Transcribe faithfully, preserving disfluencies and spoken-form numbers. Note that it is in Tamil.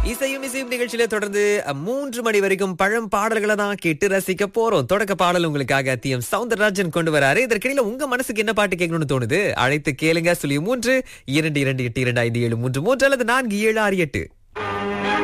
இசையும் இசையும் நிகழ்ச்சியில தொடர்ந்து அஹ், மூன்று மணி வரைக்கும் பழம் பாடல்களை தான் கேட்டு ரசிக்க போறோம். தொடக்க பாடல் உங்களுக்காக டி எம் சவுந்தரராஜன் கொண்டு வராரு. இதற்கிடையில உங்க மனசுக்கு என்ன பாட்டு கேட்கணும்னு தோணுது? அழைத்து கேளுங்க. சொல்லி மூன்று இரண்டு இரண்டு எட்டு இரண்டு ஐந்து ஏழு மூன்று மூன்று அல்லது நான்கு ஏழு ஆறு எட்டு